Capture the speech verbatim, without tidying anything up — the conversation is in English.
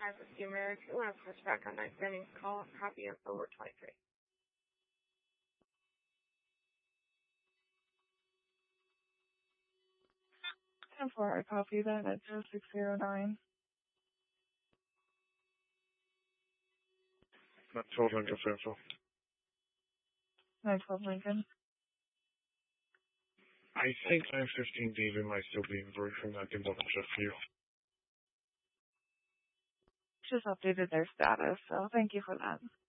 five fifty American. Last switchback on nine standing. Call copy of over twenty-three. ten four, I copy that at zero six zero nine. nine twelve Lincoln Central. nine twelve Lincoln. I think nine fifteen David might still be in briefing. I can double check for you. Just updated their status, so thank you for that.